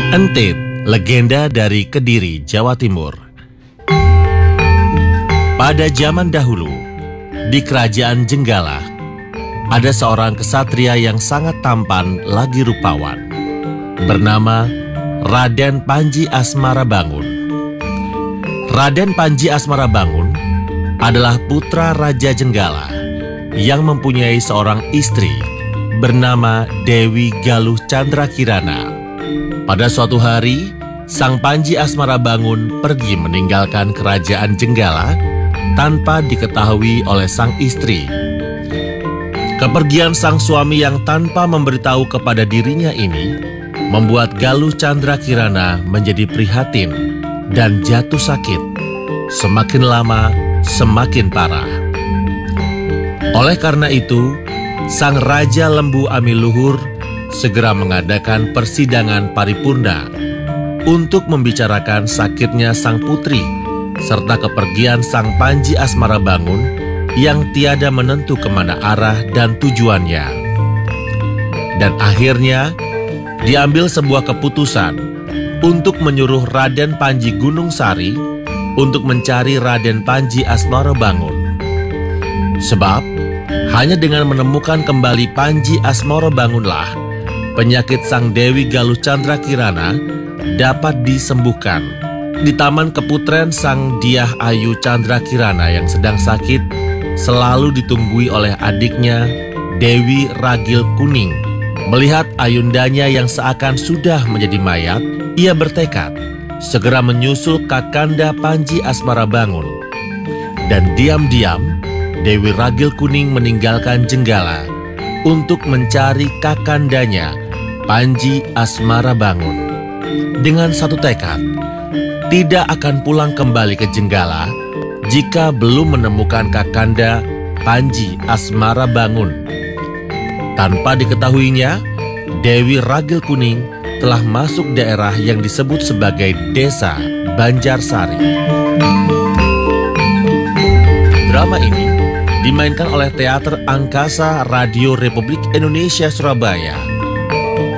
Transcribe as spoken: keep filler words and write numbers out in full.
Entit, legenda dari Kediri, Jawa Timur. Pada zaman dahulu, di kerajaan Jenggala, ada seorang kesatria yang sangat tampan lagi rupawan, bernama Raden Panji Asmarabangun. Raden Panji Asmarabangun adalah putra Raja Jenggala yang mempunyai seorang istri bernama Dewi Galuh Candrakirana. Pada suatu hari, Sang Panji Asmarabangun pergi meninggalkan kerajaan Jenggala tanpa diketahui oleh sang istri. Kepergian sang suami yang tanpa memberitahu kepada dirinya ini membuat Galuh Candrakirana menjadi prihatin dan jatuh sakit. Semakin lama, semakin parah. Oleh karena itu, sang Raja Lembu Amiluhur segera mengadakan persidangan paripurna untuk membicarakan sakitnya sang putri serta kepergian sang Panji Asmarabangun yang tiada menentu kemana arah dan tujuannya. Dan akhirnya diambil sebuah keputusan untuk menyuruh Raden Panji Gunungsari untuk mencari Raden Panji Asmarabangun. Sebab hanya dengan menemukan kembali Panji Asmarabangunlah penyakit sang Dewi Galuh Candrakirana dapat disembuhkan. Di taman keputren sang Dyah Ayu Candrakirana yang sedang sakit selalu ditunggui oleh adiknya Dewi Ragil Kuning. Melihat ayundanya yang seakan sudah menjadi mayat, ia bertekad segera menyusul Kakanda Panji Asmarabangun. Dan diam-diam Dewi Ragil Kuning meninggalkan Jenggala untuk mencari kakandanya Panji Asmarabangun dengan satu tekad, tidak akan pulang kembali ke Jenggala jika belum menemukan kakanda Panji Asmarabangun. Tanpa diketahuinya, Dewi Ragil Kuning telah masuk daerah yang disebut sebagai Desa Banjarsari. Drama ini dimainkan oleh Teater Angkasa Radio Republik Indonesia Surabaya